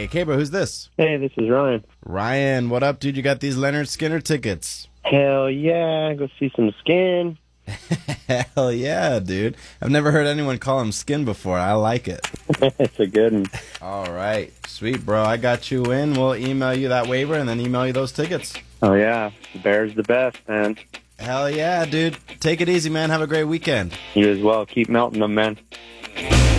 Okay, bro, who's this? Hey, this is Ryan. Ryan, what up, dude? You got these Leonard Skinner tickets. Hell yeah, go see some Skin. Hell yeah, dude. I've never heard anyone call him Skin before. I like it. It's a good one. All right. Sweet, bro. I got you in. We'll email you that waiver and then email you those tickets. Oh yeah, the Bears the best, man. Hell yeah, dude. Take it easy, man. Have a great weekend. You as well. Keep melting them, man.